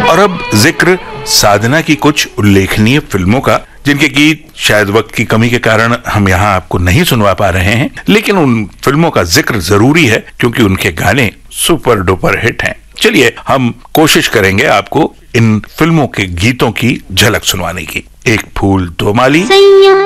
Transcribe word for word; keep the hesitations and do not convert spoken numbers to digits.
और अब जिक्र साधना की कुछ उल्लेखनीय फिल्मों का, जिनके गीत शायद वक्त की कमी के कारण हम यहाँ आपको नहीं सुनवा पा रहे हैं, लेकिन उन फिल्मों का जिक्र जरूरी है क्योंकि उनके गाने सुपर डुपर हिट हैं। चलिए हम कोशिश करेंगे आपको इन फिल्मों के गीतों की झलक सुनवाने की। एक फूल दो माली।